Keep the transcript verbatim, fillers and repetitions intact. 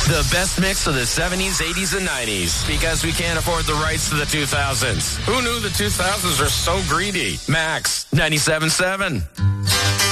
The best mix of the seventies, eighties, and nineties. Because we can't afford the rights to the two thousands. Who knew the two thousands are so greedy? Max ninety-seven point seven.